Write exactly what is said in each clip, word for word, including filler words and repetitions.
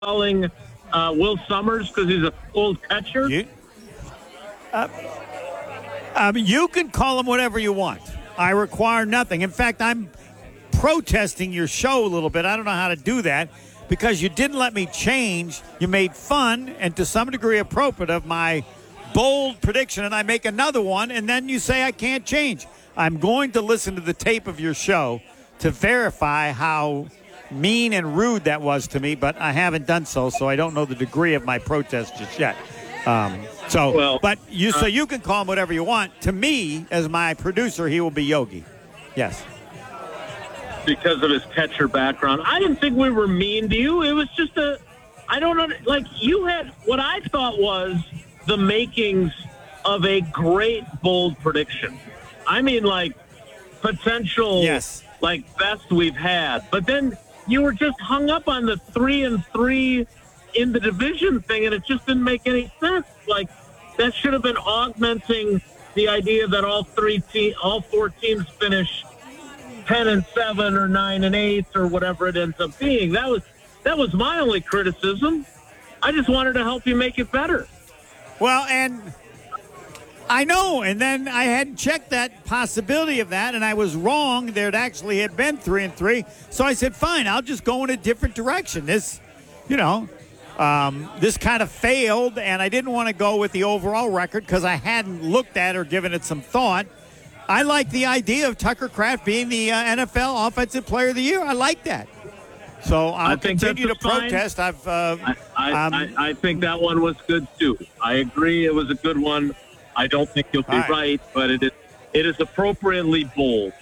calling uh, Will Summers because he's a old catcher? You, uh, um, you can call him whatever you want. I require nothing. In fact, I'm protesting your show a little bit. I don't know how to do that because you didn't let me change. You made fun and to some degree appropriate of my bold prediction, and I make another one, and then you say I can't change. I'm going to listen to the tape of your show to verify how mean and rude that was to me, but I haven't done so, so I don't know the degree of my protest just yet. Um, so, well, but you, uh, so you can call him whatever you want. To me, as my producer, he will be Yogi. Yes. Because of his catcher background. I didn't think we were mean to you. It was just a, I don't know, like you had what I thought was the makings of a great bold prediction. I mean, like potential, yes, like best we've had. But then you were just hung up on the three and three in the division thing, and it just didn't make any sense. Like that should have been augmenting the idea that all three te- all four teams finish ten and seven or nine and eight or whatever it ends up being. That was that was my only criticism. I just wanted to help you make it better. Well, and I know, and then I hadn't checked that possibility of that, and I was wrong. There it actually had been three and three. So I said, fine, I'll just go in a different direction. This, you know, um, this kind of failed, and I didn't want to go with the overall record because I hadn't looked at or given it some thought. I like the idea of Tucker Kraft being the uh, N F L Offensive Player of the Year. I like that. So I'll continue to fine. protest. I've, uh, I, I, um, I, I think that one was good, too. I agree it was a good one. I don't think you'll be right. right, but it is, it is appropriately bold.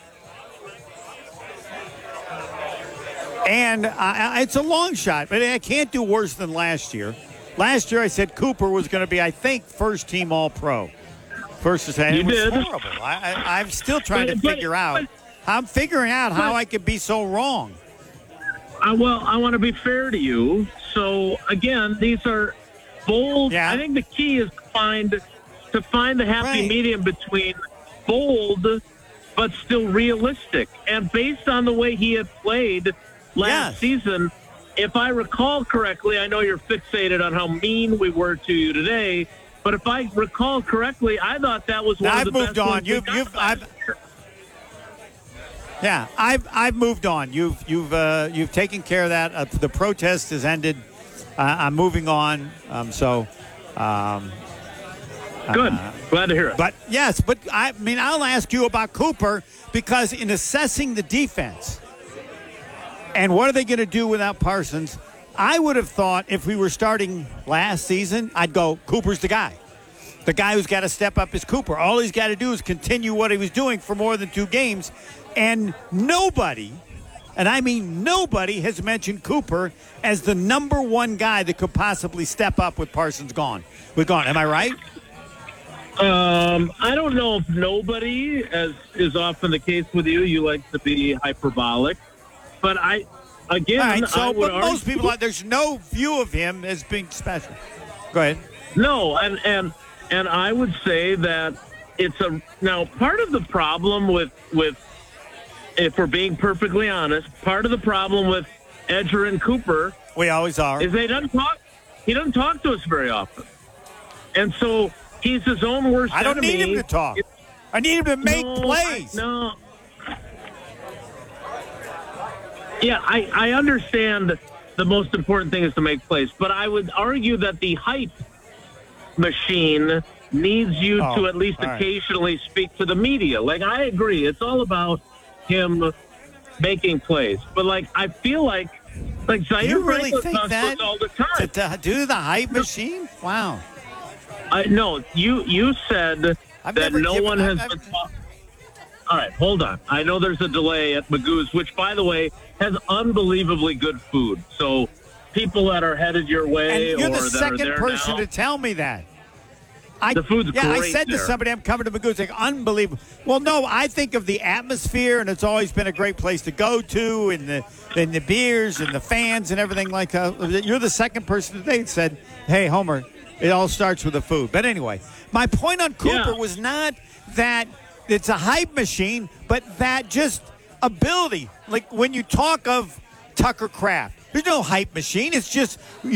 And I, it's a long shot, but I can't do worse than last year. Last year I said Cooper was going to be, I think, first team All-Pro. First to say it was did. horrible. I, I, I'm still trying but, to but, figure out. But, I'm figuring out how but, I could be so wrong. Uh, well, I want to be fair to you. So, again, these are bold. Yeah. I think the key is to find, to find the happy right. medium between bold but still realistic. And based on the way he had played last yes. season, if I recall correctly, I know you're fixated on how mean we were to you today, but if I recall correctly, I thought that was one now, of I've the moved best on. ones we You've, got you've, last I've, year. yeah, I've, I've moved on. You've, you've, uh, you've taken care of that. Uh, the protest has ended. Uh, I'm moving on. Um, so, um, good. Uh, Glad to hear it. But yes, but I mean, I'll ask you about Cooper because in assessing the defense and what are they going to do without Parsons, I would have thought if we were starting last season, I'd go, Cooper's the guy. The guy who's got to step up is Cooper. All he's got to do is continue what he was doing for more than two games. And nobody, and I mean nobody, has mentioned Cooper as the number one guy that could possibly step up with Parsons gone. With gone. Am I right? Um, I don't know if nobody, as is often the case with you, you like to be hyperbolic. But I, again, All right, so, I would but most argue, people, there's no view of him as being special. Go ahead. No, and, and, and I would say that it's a, now part of the problem with, with, if we're being perfectly honest, part of the problem with Edger and Cooper We always are. is they doesn't talk, he doesn't talk to us very often. And so he's his own worst I don't enemy. need him to talk. I need him to make no, plays. I, no. Yeah, I, I understand the most important thing is to make plays, but I would argue that the hype machine needs you Oh, to at least all occasionally right. speak to the media. Like, I agree. It's all about him making plays. But, like, I feel like, like Zaire You really Franklin think talks to us that? all the To, time. to do the hype machine? Wow. I, no, you, you said I've that never no given- one has I've- been talking. All right, hold on. I know there's a delay at Magoo's, which, by the way, has unbelievably good food. So people that are headed your way And you're or the that are second there person now, to tell me that. I, The food's yeah, I great said to there. somebody, I'm coming to Magoo's, like, unbelievable. Well, no, I think of the atmosphere, and it's always been a great place to go to, and the and the beers and the fans and everything like that. You're the second person today that said, hey, Homer, it all starts with the food. But anyway, my point on Cooper Yeah. was not that it's a hype machine, but that just ability. Like when you talk of Tucker Kraft, there's no hype machine. It's just